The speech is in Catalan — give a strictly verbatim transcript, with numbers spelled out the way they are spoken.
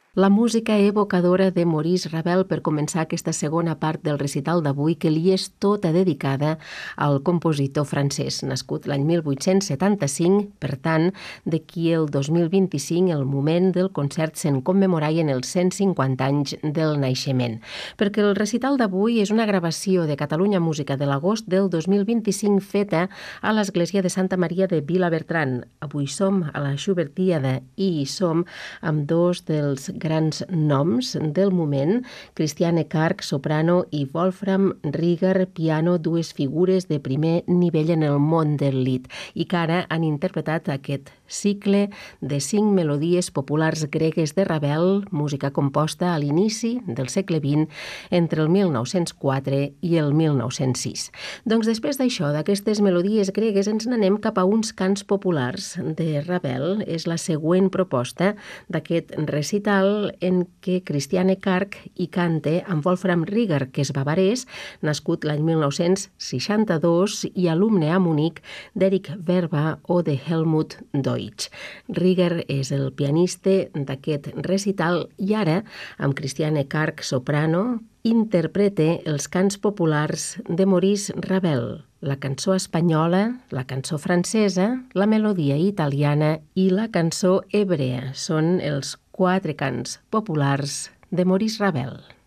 La música evocadora de Maurice Ravel per començar aquesta segona part del recital d'avui, que li és tota dedicada al compositor francès, nascut l'any mil vuit-cents setanta-cinc, per tant, d'aquí el dos mil vint-i-cinc, el moment del concert, se'n commemorarien els cent cinquanta anys del naixement. Perquè el recital d'avui és una gravació de Catalunya Música de l'agost del dos mil vint-i-cinc feta a l'església de Santa Maria de Vilabertran. Avui som a la Schubertiada i hi som amb dos dels grans noms del moment, Christiane Karg, soprano, i Wolfram Rieger, piano, dues figures de primer nivell en el món del lied, i que ara han interpretat aquest cicle de cinc melodies populars gregues de Ravel, música composta a l'inici del segle vint, entre el mil nou-cents quatre i el mil nou-cents sis. Doncs després d'això, d'aquestes melodies gregues, ens n'anem cap a uns cants populars de Ravel. És la següent proposta d'aquest recital en què Christiane Karg hi canta amb Wolfram Rieger, que és bavarès, nascut l'any mil nou-cents seixanta-dos i alumne a Munic d'Eric Verba o de Helmut Deutsch. Rieger és el pianista d'aquest recital i ara, amb Christiane Karg, soprano, interpreta els cants populars de Maurice Ravel, la cançó espanyola, la cançó francesa, la melodia italiana i la cançó hebrea. Són els quatre cants populars de Maurice Ravel.